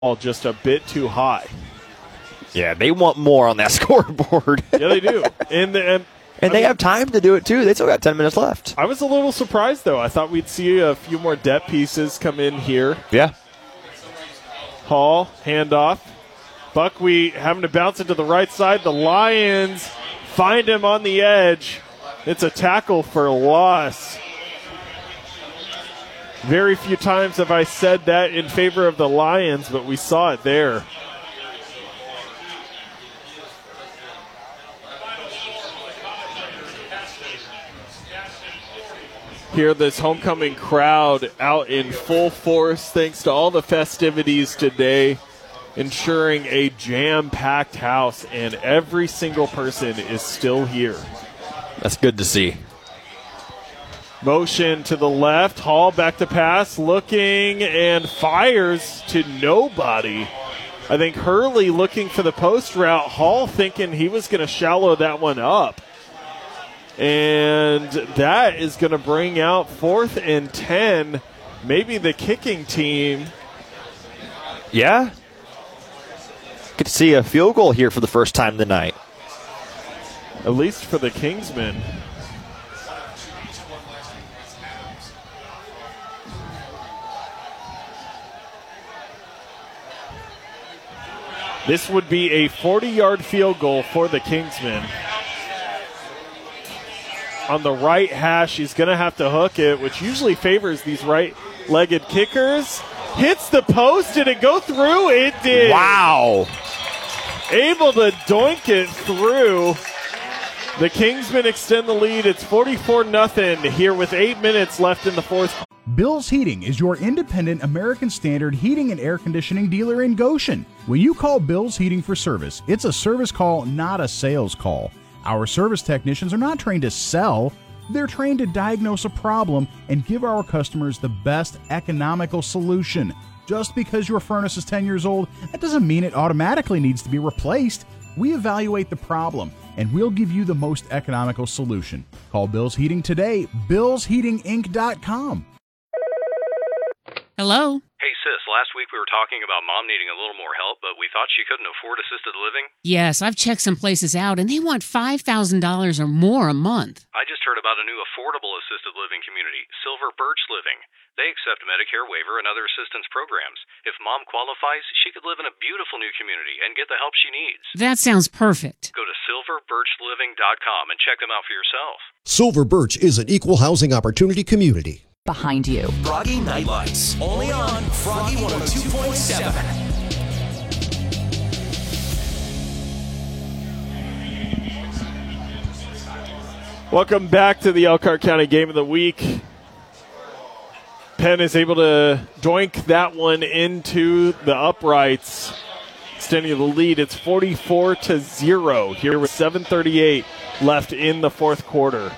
ball just a bit too high. Yeah, they want more on that scoreboard. Yeah, they do. And they have time to do it, too. They still got 10 minutes left. I was a little surprised, though. I thought we'd see a few more depth pieces come in here. Yeah. Hall, handoff. Buckwheat having to bounce it to the right side. The Lions find him on the edge. It's a tackle for loss. Very few times have I said that in favor of the Lions, but we saw it there. Hear this homecoming crowd out in full force thanks to all the festivities today, ensuring a jam-packed house, and every single person is still here. That's good to see. Motion to the left, Hall back to pass, looking and fires to nobody. I think Hurley looking for the post route, Hall thinking he was going to shallow that one up. And that is going to bring out 4th and 10. Maybe the kicking team. Yeah. Get to see a field goal here for the first time tonight. At least for the Kingsmen. This would be a 40-yard field goal for the Kingsmen. On the right hash, he's going to have to hook it, which usually favors these right-legged kickers. Hits the post. Did it go through? It did. Wow. Able to doink it through. The Kingsmen extend the lead. It's 44-0 here with 8 minutes left in the fourth. Bill's Heating is your independent American Standard heating and air conditioning dealer in Goshen. When you call Bill's Heating for service, it's a service call, not a sales call. Our service technicians are not trained to sell. They're trained to diagnose a problem and give our customers the best economical solution. Just because your furnace is 10 years old, that doesn't mean it automatically needs to be replaced. We evaluate the problem, and we'll give you the most economical solution. Call Bill's Heating today, billsheatinginc.com. Hello? Hey, sis, last week we were talking about Mom needing a little more help, but we thought she couldn't afford assisted living. Yes, I've checked some places out, and they want $5,000 or more a month. I just heard about a new affordable assisted living community, Silver Birch Living. They accept Medicare waiver and other assistance programs. If Mom qualifies, she could live in a beautiful new community and get the help she needs. That sounds perfect. Go to silverbirchliving.com and check them out for yourself. Silver Birch is an equal housing opportunity community. Behind you. Froggy Night Lights, only on Froggy 102.7. Welcome back to the Elkhart County Game of the Week. Penn is able to doink that one into the uprights, extending the lead. It's 44-0 here with 7:38 left in the fourth quarter.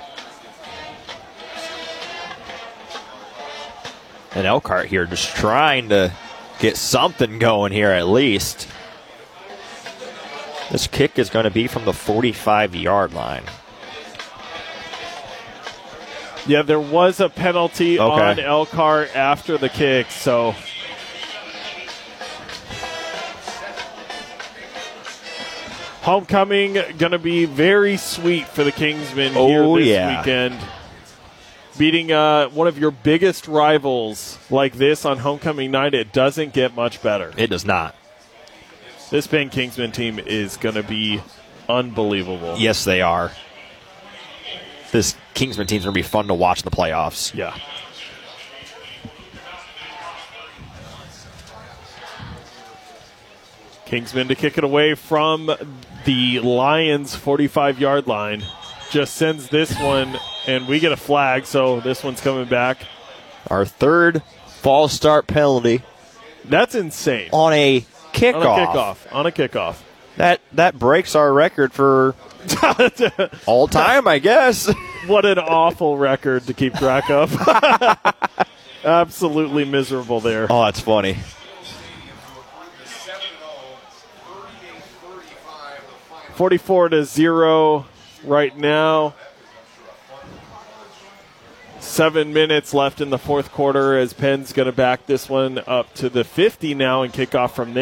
And Elkhart here just trying to get something going here at least. This kick is going to be from the 45-yard line. Yeah, there was a penalty on Elkhart after the kick, so homecoming going to be very sweet for the Kingsmen here this weekend. Beating one of your biggest rivals like this on homecoming night, it doesn't get much better. It does not. This Penn Kingsman team is going to be unbelievable. Yes, they are. This Kingsman team's going to be fun to watch in the playoffs. Yeah. Kingsman to kick it away from the Lions' 45-yard line. Just sends this one, and we get a flag, so this one's coming back. Our third false start penalty. That's insane. On a kickoff. On a kickoff. That breaks our record for all time, I guess. What an awful record to keep track of. Absolutely miserable there. Oh, that's funny. $44-0 right now. 7 minutes left in the fourth quarter as Penn's going to back this one up to the 50 now and kick off from there.